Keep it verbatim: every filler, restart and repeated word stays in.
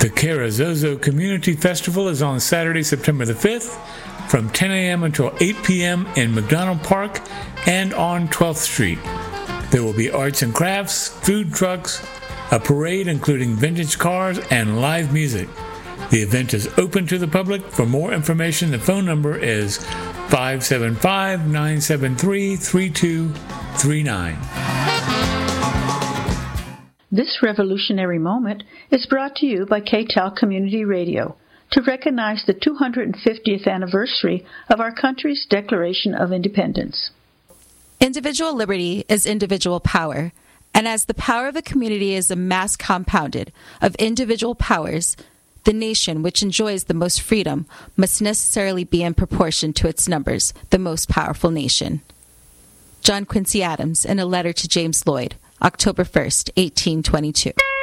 The Carrizozo Community Festival is on Saturday, September the fifth, from ten a.m. until eight p.m. in McDonald Park and on twelfth Street. There will be arts and crafts, food trucks, a parade including vintage cars, and live music. The event is open to the public. For more information, the phone number is five seven five, nine seven three, three two three nine. This revolutionary moment is brought to you by K T E L Community Radio to recognize the two hundred fiftieth anniversary of our country's Declaration of Independence. Individual liberty is individual power, and as the power of a community is a mass compounded of individual powers, the nation which enjoys the most freedom must necessarily be in proportion to its numbers, the most powerful nation. John Quincy Adams in a letter to James Lloyd, October first, eighteen twenty-two.